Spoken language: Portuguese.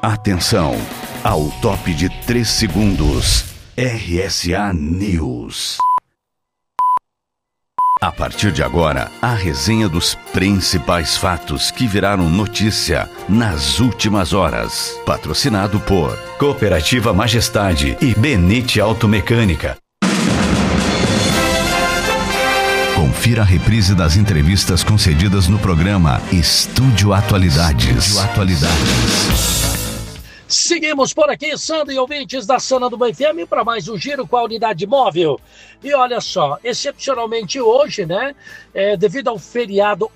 Atenção, ao top de 3 segundos, RSA News. A partir de agora, a resenha dos principais fatos que viraram notícia nas últimas horas. Patrocinado por Cooperativa Majestade e Benite Automecânica. Confira a reprise das entrevistas concedidas no programa Estúdio Atualidades. Seguimos por aqui, Sandro e ouvintes da Sana do FM, para mais um giro com a unidade móvel. E olha só, excepcionalmente hoje, né, devido ao feriado